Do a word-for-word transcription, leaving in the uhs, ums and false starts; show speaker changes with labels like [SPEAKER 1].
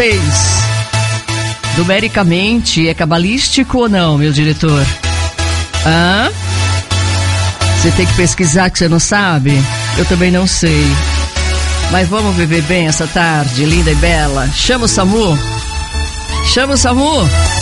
[SPEAKER 1] Numericamente, é cabalístico ou não, meu diretor? Hã? Você tem que pesquisar que você não sabe? Eu também não sei. Mas vamos viver bem essa tarde, linda e bela. Chama o SAMU. Chama o SAMU.